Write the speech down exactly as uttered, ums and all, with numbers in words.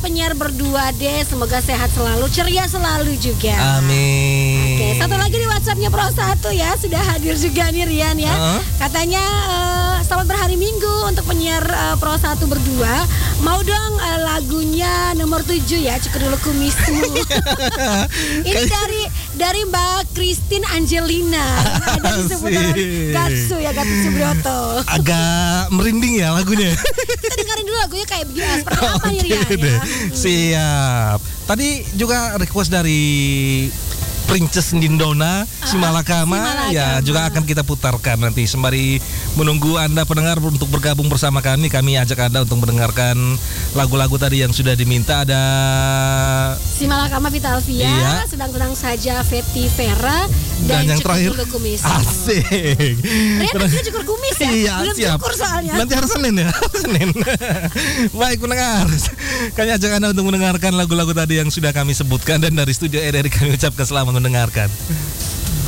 penyiar berdua deh. Semoga sehat selalu, ceria selalu juga. Amin. Oke, satu lagi di WhatsAppnya Pro satu ya, sudah hadir juga nih Rian ya. Uh-huh. Katanya uh, selamat berhari Minggu untuk penyiar uh, Pro satu berdua. Mau dong uh, lagunya nomor tujuh ya, cukur dulu kumismu. Ini dari dari Mbak Christine Angelina. Ada disebut dengan Gatsu ya, Gatsu Subrioto. Agak merinding ya lagunya. Kita dengerin dulu lagunya kayak begini, seperti apa nih Rian Oke ya. deh. Siap. Tadi juga request dari Princess Nindona Simalakama, Simalakama. ya juga akan kita putarkan nanti sembari menunggu Anda pendengar untuk bergabung bersama kami. Kami ajak Anda untuk mendengarkan lagu-lagu tadi yang sudah diminta. Ada Simalakama Vita Alvia, Iya. sedang-sedang saja Fetty Vera, dan, dan, yang cukur terakhir dulu kumis. asik. Rian nanti cukur kumis ya? Iya, Belum siap. cukur soalnya. Nanti hari Senin ya, Senin. Baik pendengar, kami ajak Anda untuk mendengarkan lagu-lagu tadi yang sudah kami sebutkan, dan dari studio R R I kami ucapkan selamat mendengarkan.